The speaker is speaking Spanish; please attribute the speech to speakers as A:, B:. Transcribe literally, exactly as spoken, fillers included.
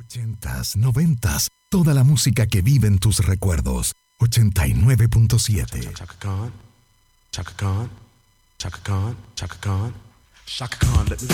A: Ochentas, noventas, toda la música que vive en tus recuerdos. ochenta y nueve punto siete.
B: Chaka Khan, Chaka Khan, Chaka Khan, Chaka Khan, Chaka Khan, let me